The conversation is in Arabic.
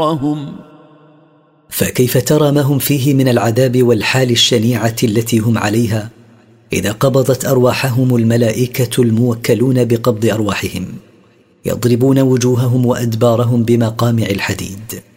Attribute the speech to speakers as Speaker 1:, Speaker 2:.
Speaker 1: فكيف ترى ما هم فيه من العذاب والحال الشنيعة التي هم عليها إذا قبضت أرواحهم الملائكة الموكلون بقبض أرواحهم، يضربون وجوههم وأدبارهم بمقامع الحديد.